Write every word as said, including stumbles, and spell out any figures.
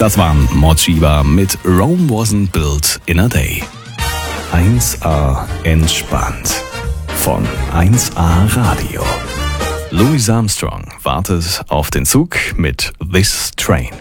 Das waren Mochiba mit Rome Wasn't Built in a Day. eins A entspannt von eins A Radio. Louis Armstrong wartet auf den Zug mit This Train.